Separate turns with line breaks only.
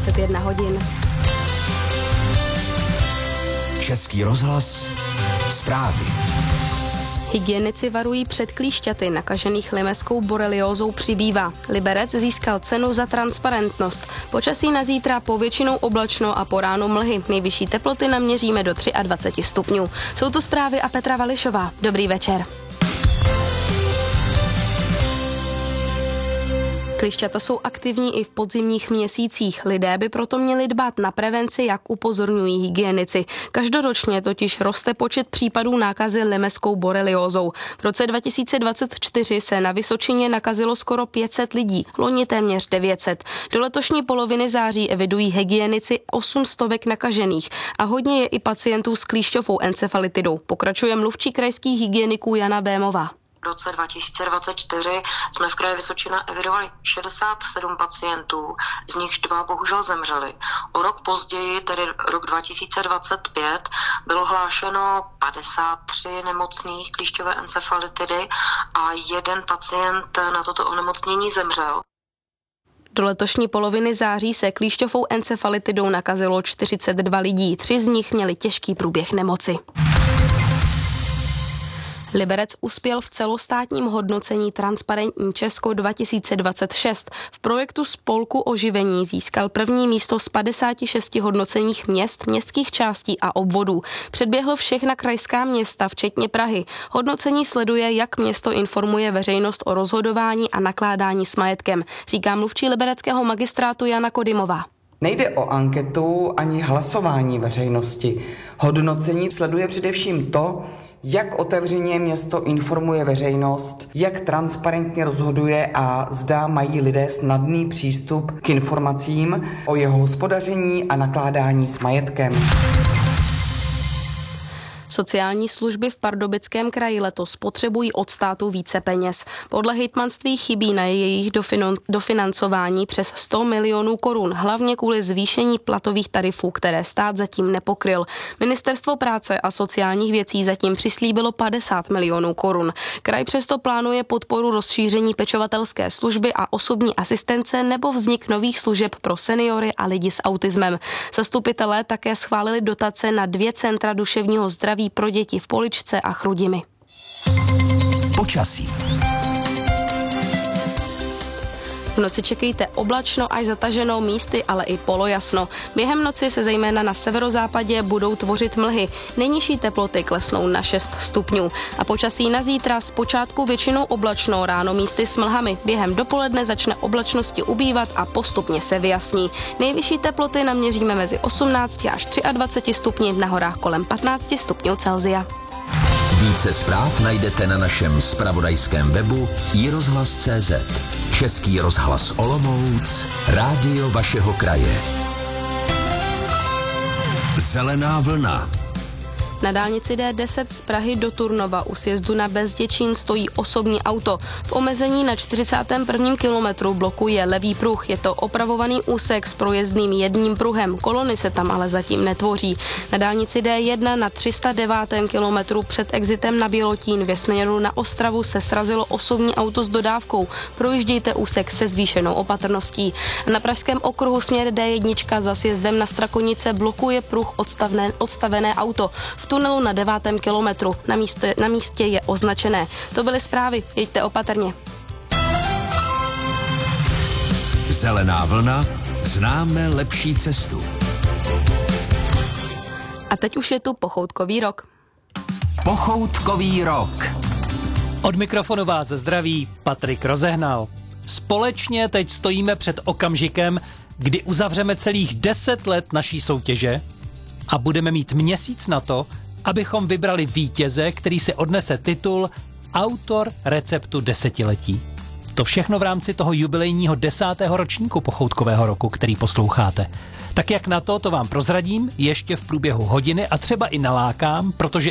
21 hodin.
Český rozhlas, zprávy.
Hygienici varují před klíšťaty nakažených limeskou boreliózou přibývá. Liberec získal cenu za transparentnost. Počasí na zítra povětšinou oblačno a po ránu mlhy. Nejvyšší teploty naměříme do 23 stupňů. Jsou to zprávy a Petra Vališová. Dobrý večer. Klíšťata jsou aktivní i v podzimních měsících. Lidé by proto měli dbát na prevenci, jak upozorňují hygienici. Každoročně totiž roste počet případů nákazy limeskou boreliózou. V roce 2024 se na Vysočině nakazilo skoro 500 lidí, loni téměř 900. Do letošní poloviny září evidují hygienici 800 nakažených a hodně je i pacientů s klíšťovou encefalitidou. Pokračuje mluvčí krajských hygieniků Jana Bémová.
V roce 2024 jsme v kraji Vysočina evidovali 67 pacientů, z nichž 2 bohužel zemřeli. O rok později, tedy rok 2025, bylo hlášeno 53 nemocných klíšťové encefalitidy a 1 pacient na toto onemocnění zemřel.
Do letošní poloviny září se klíšťovou encefalitidou nakazilo 42 lidí, 3 z nich měli těžký průběh nemoci. Liberec uspěl v celostátním hodnocení Transparentní Česko 2026. V projektu Spolku oživení získal první místo z 56 hodnocených měst, městských částí a obvodů. Předběhl všechna krajská města, včetně Prahy. Hodnocení sleduje, jak město informuje veřejnost o rozhodování a nakládání s majetkem, říká mluvčí libereckého magistrátu Jana Kodymová.
Nejde o anketu ani hlasování veřejnosti. Hodnocení sleduje především to, jak otevřeně město informuje veřejnost, jak transparentně rozhoduje a zda mají lidé snadný přístup k informacím o jeho hospodaření a nakládání s majetkem.
Sociální služby v Pardubickém kraji letos potřebují od státu více peněz. Podle hejtmanství chybí na jejich dofinancování přes 100 milionů korun, hlavně kvůli zvýšení platových tarifů, které stát zatím nepokryl. Ministerstvo práce a sociálních věcí zatím přislíbilo 50 milionů korun. Kraj přesto plánuje podporu rozšíření pečovatelské služby a osobní asistence nebo vznik nových služeb pro seniory a lidi s autismem. Zastupitelé také schválili dotace na 2 centra duševního zdraví pro děti v Poličce a Chrudimi.
Počasí.
V noci čekejte oblačno až zataženo, místy ale i polojasno. Během noci se zejména na severozápadě budou tvořit mlhy. Nejnižší teploty klesnou na 6 stupňů. A počasí na zítra zpočátku většinou oblačno, ráno místy s mlhami. Během dopoledne začne oblačnosti ubývat a postupně se vyjasní. Nejvyšší teploty naměříme mezi 18 až 23 stupni, na horách kolem 15 stupňů Celsia.
Více zpráv najdete na našem zpravodajském webu iRozhlas.cz. Český rozhlas Olomouc, rádio vašeho kraje. Zelená vlna.
Na dálnici D10 z Prahy do Turnova u sjezdu na Bezděčín stojí osobní auto. V omezení na 41. kilometru blokuje levý pruh. Je to opravovaný úsek s projezdným jedním pruhem. Kolony se tam ale zatím netvoří. Na dálnici D1 na 309. kilometru před exitem na Bělotín ve směru na Ostravu se srazilo osobní auto s dodávkou. Projíždějte úsek se zvýšenou opatrností. Na pražském okruhu směr D1 za sjezdem na Strakonice blokuje pruh odstavené auto. V tunelu na 9. kilometru. Na místě je označené. To byly zprávy. Jeďte opatrně.
Zelená vlna. Známe lepší cestu.
A teď už je tu pochoutkový rok.
Pochoutkový rok.
Od mikrofonu vás zdraví Patrik Rozehnal. Společně teď stojíme před okamžikem, kdy uzavřeme celých 10 let naší soutěže a budeme mít měsíc na to, abychom vybrali vítěze, který si odnese titul Autor receptu desetiletí. To všechno v rámci toho jubilejního 10. ročníku pochoutkového roku, který posloucháte. Tak jak na to vám prozradím ještě v průběhu hodiny a třeba i nalákám, protože